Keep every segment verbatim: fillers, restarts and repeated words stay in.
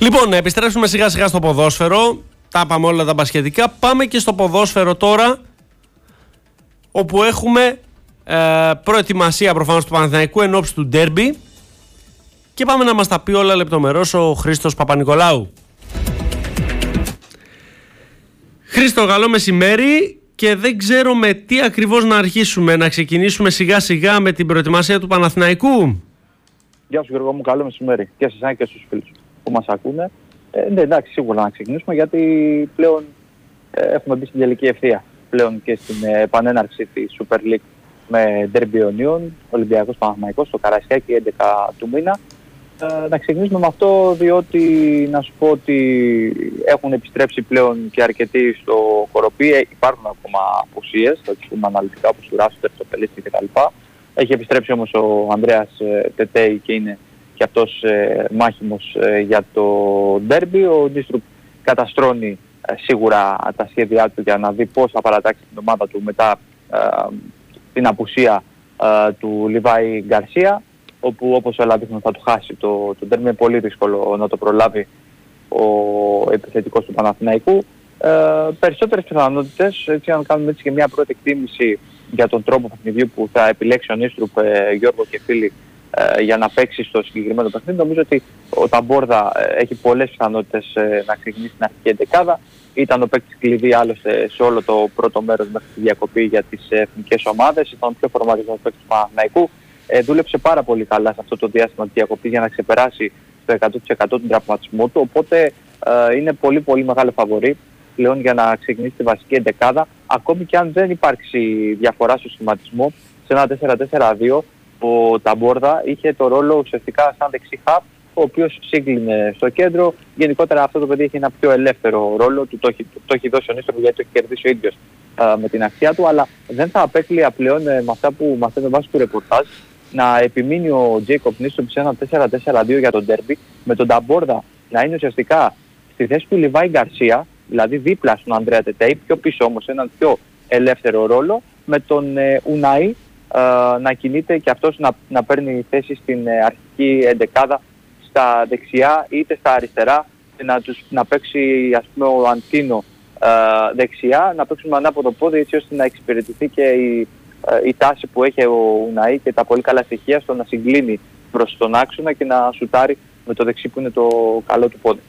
Λοιπόν, να επιστρέψουμε σιγά σιγά στο ποδόσφαιρο. Τα είπαμε όλα τα μπασκετικά. Πάμε και στο ποδόσφαιρο τώρα, όπου έχουμε ε, προετοιμασία προφανώς του Παναθηναϊκού εν ώψη του ντέρμπι. Και πάμε να μας τα πει όλα λεπτομερώς ο Χρήστος Παπα-Νικολάου. Χρήστο, καλό μεσημέρι. Και δεν ξέρω με τι ακριβώς να αρχίσουμε. Να ξεκινήσουμε σιγά σιγά με την προετοιμασία του Παναθηναϊκού. Γεια σου Γιώργο μου, καλό μεσημέρι και σε εσάς και στους φίλους που μας ακούνε. Ε, ναι, εντάξει, σίγουρα να ξεκινήσουμε, γιατί πλέον ε, έχουμε μπει στην τελική ευθεία. Πλέον και στην ε, επανέναρξη της Super League με Derby Ιωνίων, Ολυμπιακός Παναθηναϊκός, στο Καραϊσκάκι έντεκα του μήνα. Ε, να ξεκινήσουμε με αυτό, διότι να σου πω ότι έχουν επιστρέψει πλέον και αρκετοί στο Κοροπή. Ε, υπάρχουν ακόμα απουσίες, θα τις πούμε αναλυτικά, όπως του Ράστερ, το Πελίστη κτλ. Έχει επιστρέψει όμως ο Ανδρέας ε, Τετέι και είναι και αυτός ε, μάχημος ε, για το ντέρμπι. Ο Νίστρουπ καταστρώνει ε, σίγουρα τα σχέδιά του για να δει πώς θα παρατάξει την ομάδα του μετά ε, την απουσία ε, του Λιβάη Γκαρσία, όπου όπως όλα δείχνουν θα του χάσει το, το ντέρμπι. Είναι πολύ δύσκολο να το προλάβει ο επιθετικός του Παναθηναϊκού. Ε, περισσότερες πιθανότητες, έτσι, αν κάνουμε έτσι και μια πρώτη εκτίμηση για τον τρόπο παιχνιδιού που θα επιλέξει ο Νίστρουπ, ε, Γιώργο και φίλοι, ε, για να παίξει στο συγκεκριμένο παιχνίδι, νομίζω ότι ο Ταμπόρδα ε, έχει πολλές πιθανότητες ε, να ξεκινήσει την αρχική εντεκάδα. Ήταν ο παίκτης κλειδί άλλωστε σε όλο το πρώτο μέρος μέχρι τη διακοπή για τις εθνικές ομάδες. Ήταν ο πιο φορματισμένος παίκτης του Παναθηναϊκού. Ε, δούλεψε πάρα πολύ καλά σε αυτό το διάστημα της διακοπής για να ξεπεράσει το εκατό τοις εκατό τον τραυματισμό του. Οπότε ε, είναι πολύ πολύ μεγάλο φαβορί πλέον για να ξεκινήσει τη βασική εντεκάδα. Ακόμη και αν δεν υπάρξει διαφορά στο σχηματισμό, σε ένα τέσσερα τέσσερα δύο, ο Ταμπόρδα είχε το ρόλο ουσιαστικά σαν δεξί χαφ, ο οποίος σύγκλινε στο κέντρο. Γενικότερα αυτό το παιδί έχει ένα πιο ελεύθερο ρόλο, του το έχει, το, το έχει δώσει ο Νίστροπ, γιατί το έχει κερδίσει ο ίδιος α, με την αξία του, αλλά δεν θα απέκλεια πλέον ε, με αυτά που μαθαίνω βάσει του ρεπορτάζ να επιμείνει ο Τζέικοπ Νίστροπ σε ένα τέσσερα τέσσερα δύο για τον ντέρμπι, με τον Ταμπόρδα να είναι ουσιαστικά στη θέση του Λιβάη Γκαρσία, δηλαδή δίπλα στον Ανδρέα Τετέι, πιο πίσω όμως έναν πιο ελεύθερο ρόλο, με τον ε, Ουνάη ε, να κινείται και αυτός να, να παίρνει θέση στην ε, αρχική εντεκάδα στα δεξιά είτε στα αριστερά, και να, τους, να παίξει ας πούμε ο Αντίνο ε, δεξιά, να παίξουν με ανάποδο πόδι, έτσι ώστε να εξυπηρετηθεί και η, ε, η τάση που έχει ο Ουνάη και τα πολύ καλά στοιχεία στο να συγκλίνει προς τον άξονα και να σουτάρει με το δεξί που είναι το καλό του πόδι.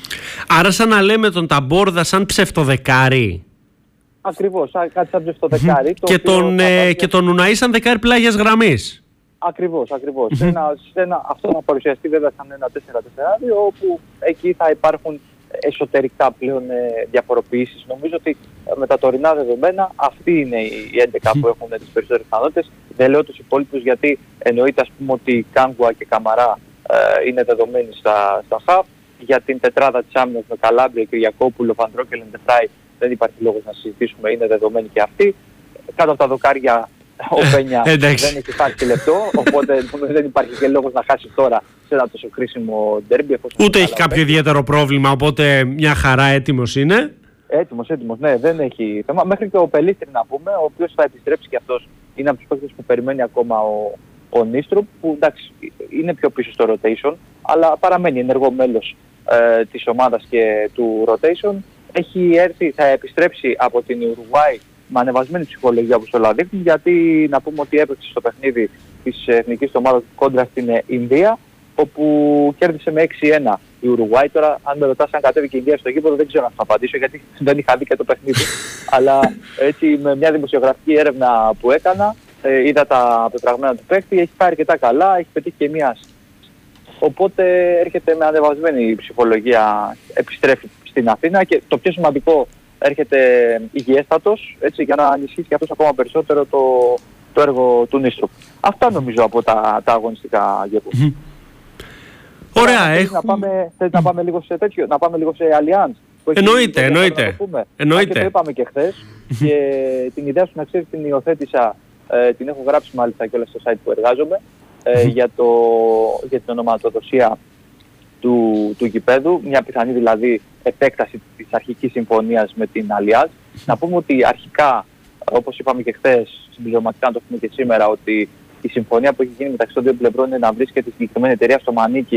Άρα σαν να λέμε τον Ταμπόρδα σαν ψευτοδεκάρι. Ακριβώς, κάτι σαν ψευτοδεκάρι. Και τον, ε, και τον Ουναή σαν δεκάρι πλάγιας γραμμής. Ακριβώς, ακριβώς. ένα, ένα, αυτό να παρουσιαστεί βέβαια σαν ένα τέσσερα τέσσερα δύο, όπου εκεί θα υπάρχουν εσωτερικά πλέον ε, διαφοροποιήσεις. Νομίζω ότι ε, με τα τωρινά δεδομένα αυτή είναι η έντεκα που έχουν τις περισσότερες πιθανότητες. Δεν λέω τους υπόλοιπους, γιατί εννοείται ας πούμε ότι Κάγκουα και Καμαρά ε, είναι δεδομένοι στα, στα χαφ. Για την τετράδα της άμυνας με Καλάμπρια, Κυριακόπουλο, Βαντρόκελ, Εντεφράι δεν υπάρχει λόγος να συζητήσουμε, είναι δεδομένοι και αυτοί. Κάτω από τα δοκάρια ο Πένια δεν έχει χάσει λεπτό, οπότε δεν υπάρχει και λόγος να χάσει τώρα σε ένα τόσο κρίσιμο ντέρμπι. Ούτε έχει κάποιο παίκτη. ιδιαίτερο πρόβλημα, οπότε μια χαρά έτοιμος είναι. Έτοιμος, έτοιμος, ναι, δεν έχει θέμα. Μέχρι και ο Πελίστρη να πούμε, ο οποίος θα επιστρέψει και αυτός, είναι από τους παίκτες που περιμένει ακόμα ο, ο Νίστρουπ, που εντάξει είναι πιο πίσω στο rotation, αλλά παραμένει ενεργό μέλος ε, της ομάδας και του rotation. Έχει έρθει, θα επιστρέψει από την Ουρουάη με ανεβασμένη ψυχολογία, όπως όλα δείχνουν, γιατί να πούμε ότι έπαιξε στο παιχνίδι της εθνικής ομάδας κόντρα στην Ινδία, όπου κέρδισε με έξι ένα η Ουρουάη. Τώρα αν με ρωτάς αν κατέβηκε η Ινδία στο γήπεδο δεν ξέρω να θα απαντήσω, γιατί δεν είχα δει και το παιχνίδι. Αλλά έτσι με μια δημοσιογραφική έρευνα που έκανα, ε, είδα τα πετραγμένα του παίκτη, έχει πάει αρκετά καλά, έχει πετύχει και μία. Οπότε έρχεται με ανεβασμένη ψυχολογία, επιστρέφει στην Αθήνα και το πιο σημαντικό, έρχεται υγιέστατος, έτσι, για να ενισχύσει και αυτός ακόμα περισσότερο το, το έργο του Νίστρουπ. Αυτά νομίζω από τα, τα αγωνιστικά, Γιώργο. Mm-hmm. Ωραία, θέλεις έχουμε... να πάμε, θέλεις να πάμε λίγο σε τέτοιο, να πάμε λίγο σε Allianz. Εννοείται, εννοείται. εννοείται. Και το είπαμε και χθες και την ιδέα σου να ξέρεις την υιοθέτησα, ε, την έχω γράψει μάλιστα και όλα στο site που εργάζομαι, ε, για, το, για την ονοματοδοσία του, του γηπέδου, μια πιθανή δηλαδή επέκταση της αρχικής συμφωνίας με την Allianz. Να πούμε ότι αρχικά, όπως είπαμε και χθες, συμπληρωματικά να το πούμε και σήμερα, ότι η συμφωνία που έχει γίνει μεταξύ των δύο πλευρών είναι να βρίσκεται η συγκεκριμένη εταιρεία στο μανίκι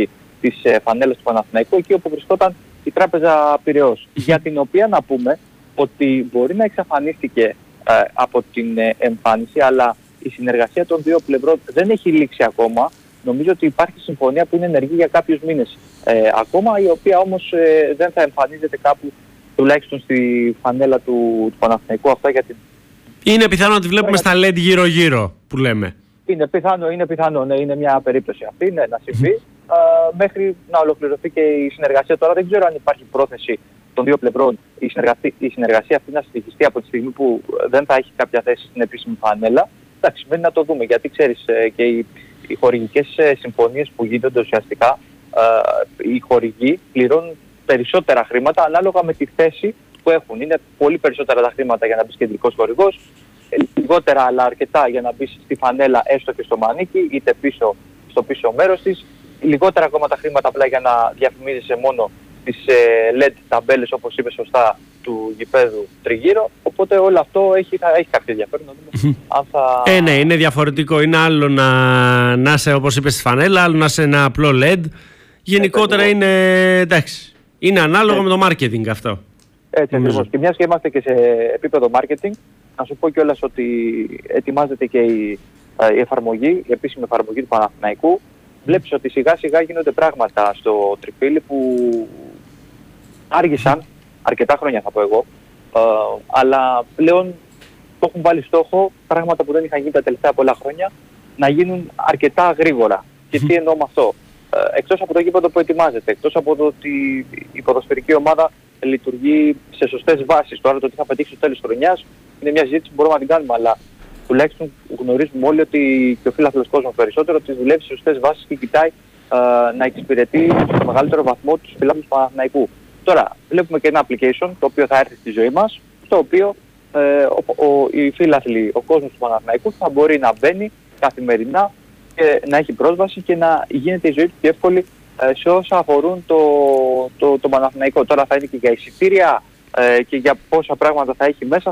της ε, φανέλας του Παναθηναϊκού, εκεί όπου βρισκόταν η Τράπεζα Πειραιώς, για την οποία να πούμε ότι μπορεί να εξαφανίστηκε ε, από την ε, εμφάνιση, αλλά η συνεργασία των δύο πλευρών δεν έχει λήξει ακόμα. Νομίζω ότι υπάρχει συμφωνία που είναι ενεργή για κάποιους μήνες ε, ακόμα, η οποία όμως ε, δεν θα εμφανίζεται κάπου, τουλάχιστον στη φανέλα του, του Παναθηναϊκού. Αυτά για την... Είναι πιθανό να τη βλέπουμε στα ελ ι ντι γύρω-γύρω που λέμε. Είναι πιθανό, είναι πιθανό, ναι, είναι μια περίπτωση αυτή, ναι, να συμβεί, α, μέχρι να ολοκληρωθεί και η συνεργασία. Τώρα δεν ξέρω αν υπάρχει πρόθεση των δύο πλευρών η, η συνεργασία αυτή να συνεχιστεί από τη στιγμή που δεν θα έχει κάποια θέση στην επίσημη φανέλα. Εντάξει, μένει να το δούμε, γιατί ξέρεις και οι, οι χορηγικές συμφωνίες που γίνονται ουσιαστικά, α, οι χορηγοί πληρώνουν περισσότερα χρήματα ανάλογα με τη θέση που έχουν. Είναι πολύ περισσότερα τα χρήματα για να μπει κεντρικός χορηγός, λιγότερα αλλά αρκετά για να μπει στη φανέλα έστω και στο μανίκι, είτε πίσω στο πίσω μέρος της. Λιγότερα ακόμα τα χρήματα απλά για να διαφημίζεσαι μόνο τις ε, ελ ι ντι ταμπέλες, όπως είπε σωστά, του γηπέδου τριγύρω. Οπότε όλο αυτό έχει, θα, έχει κάποιο ενδιαφέρον. Αν θα... Ε, ναι, είναι διαφορετικό. Είναι άλλο να, να είσαι, όπως είπες, στη φανέλα, άλλο να είσαι ένα απλό ελ ι ντι. Γενικότερα ε, είναι, εντάξει, είναι ανάλογο ε. με το marketing αυτό. Έτσι ακριβώς. Και μιας και είμαστε και σε επίπεδο marketing, να σου πω κιόλας ότι ετοιμάζεται και η, η εφαρμογή, η επίσημη εφαρμογή του Παναθηναϊκού. Βλέπεις ότι σιγά σιγά γίνονται πράγματα στο τριφύλι που άργησαν αρκετά χρόνια, θα πω εγώ, ε, αλλά πλέον το έχουν βάλει στόχο, πράγματα που δεν είχαν γίνει τα τελευταία πολλά χρόνια, να γίνουν αρκετά γρήγορα. Και τι εννοώ με αυτό? Ε, εκτός από το γήπεδο που ετοιμάζεται, εκτός από το ότι η ποδοσφαιρική ομάδα λειτουργεί σε σωστές βάσεις. Τώρα το τι θα πετύχει στο τέλος της χρονιάς είναι μια συζήτηση που μπορούμε να την κάνουμε, αλλά τουλάχιστον γνωρίζουμε όλοι ότι και ο φίλαθλος κόσμος περισσότερο ότι δουλεύει σε σωστές βάσεις και κοιτάει α, να εξυπηρετεί στο μεγαλύτερο βαθμό τους φιλάθλους του Παναθηναϊκού. Τώρα βλέπουμε και ένα application το οποίο θα έρθει στη ζωή μας, στο οποίο ε, ο, ο, οι φίλαθλοι, ο κόσμος του Παναθηναϊκού θα μπορεί να μπαίνει καθημερινά και να έχει πρόσβαση και να γίνεται η ζωή του πιο εύκολη σε όσα αφορούν το, το, το Παναθηναϊκό. Τώρα θα είναι και για εισιτήρια ε, και για πόσα πράγματα θα έχει μέσα,